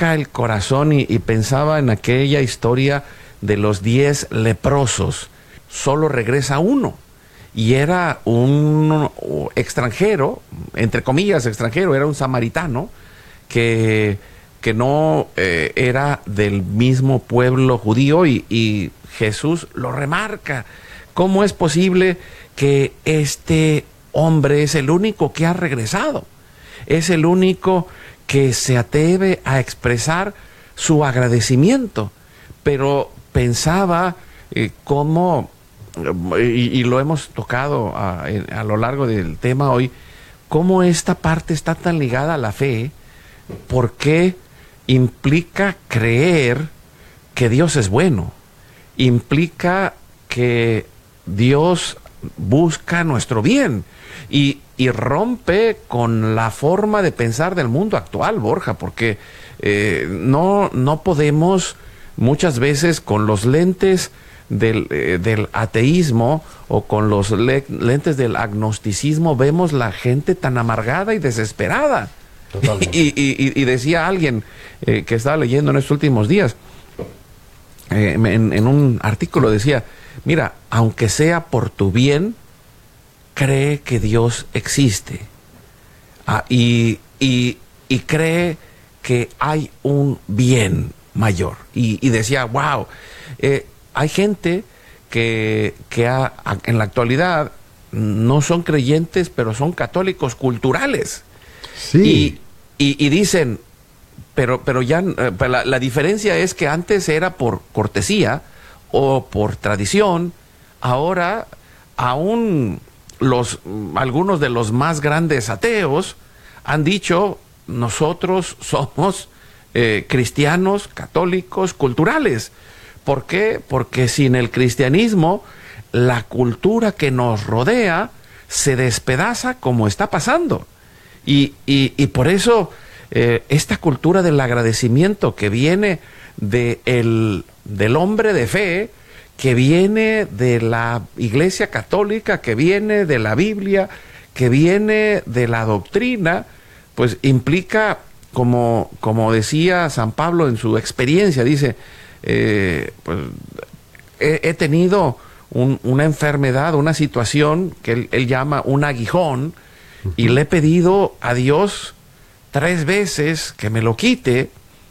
toca el corazón y pensaba en aquella historia de los 10 leprosos. Solo regresa uno. Y era un extranjero, entre comillas extranjero, era un samaritano que no era del mismo pueblo judío y Jesús lo remarca. ¿Cómo es posible que este hombre es el único que ha regresado? Es el único que se atreve a expresar su agradecimiento. Pero pensaba cómo, y lo hemos tocado a lo largo del tema hoy, cómo esta parte está tan ligada a la fe, porque implica creer que Dios es bueno, implica que Dios busca nuestro bien y rompe con la forma de pensar del mundo actual, Borja, porque no podemos muchas veces con los lentes del ateísmo o con los lentes del agnosticismo vemos la gente tan amargada y desesperada. Y decía alguien que estaba leyendo en estos últimos días, en un artículo decía, mira, aunque sea por tu bien, cree que Dios existe. Y cree que hay un bien mayor. Y decía, wow, hay gente que en la actualidad no son creyentes, pero son católicos culturales. Sí. Y dicen, pero ya la diferencia es que antes era por cortesía o por tradición. Ahora, aún algunos de los más grandes ateos han dicho, nosotros somos cristianos, católicos, culturales. ¿Por qué? Porque sin el cristianismo, la cultura que nos rodea se despedaza como está pasando. Y por eso esta cultura del agradecimiento que viene del hombre de fe, que viene de la Iglesia Católica, que viene de la Biblia, que viene de la doctrina, pues implica, como decía San Pablo en su experiencia, dice, pues he tenido una enfermedad, una situación que él llama un aguijón, y le he pedido a Dios 3 veces que me lo quite,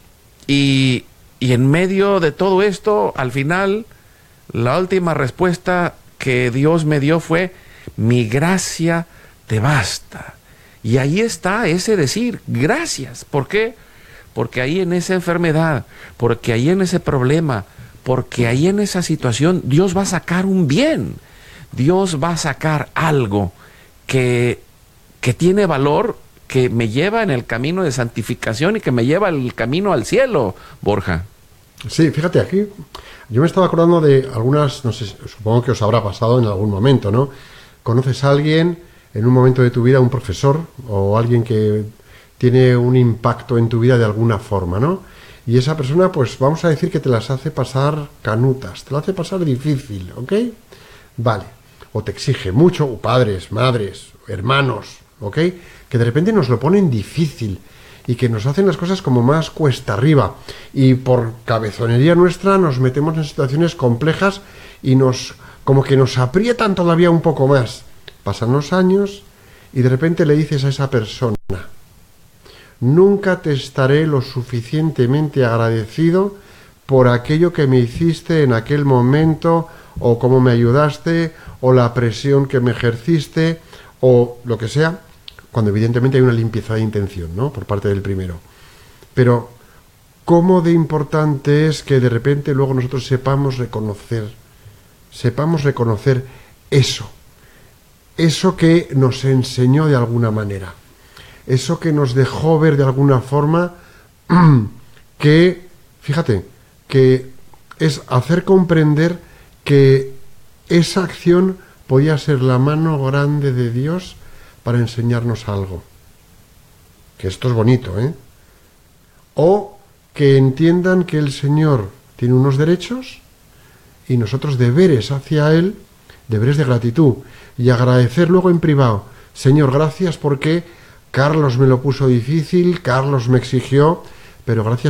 y en medio de todo esto, al final, la última respuesta que Dios me dio fue, mi gracia te basta. Y ahí está ese decir, gracias. ¿Por qué? Porque ahí en esa enfermedad, porque ahí en ese problema, porque ahí en esa situación, Dios va a sacar un bien. Dios va a sacar algo que tiene valor, que me lleva en el camino de santificación y que me lleva el camino al cielo, Borja. Sí, fíjate, aquí yo me estaba acordando de algunas, no sé, supongo que os habrá pasado en algún momento, ¿no? Conoces a alguien en un momento de tu vida, un profesor o alguien que tiene un impacto en tu vida de alguna forma, ¿no? Y esa persona, pues vamos a decir que te las hace pasar canutas, te la hace pasar difícil, ¿ok? Vale. O te exige mucho, o padres, madres, hermanos, ¿ok? Que de repente nos lo ponen difícil y que nos hacen las cosas como más cuesta arriba. Y por cabezonería nuestra nos metemos en situaciones complejas y como que nos aprietan todavía un poco más. Pasan los años y de repente le dices a esa persona, nunca te estaré lo suficientemente agradecido por aquello que me hiciste en aquel momento, o cómo me ayudaste, o la presión que me ejerciste, o lo que sea, cuando evidentemente hay una limpieza de intención, ¿no?, por parte del primero. Pero cómo de importante es que de repente luego nosotros sepamos reconocer eso que nos enseñó de alguna manera, eso que nos dejó ver de alguna forma que, fíjate, que es hacer comprender que esa acción podía ser la mano grande de Dios para enseñarnos algo. Que esto es bonito, ¿eh? O que entiendan que el Señor tiene unos derechos y nosotros deberes hacia Él, deberes de gratitud, y agradecer luego en privado, Señor, gracias porque Carlos me lo puso difícil, Carlos me exigió, pero gracias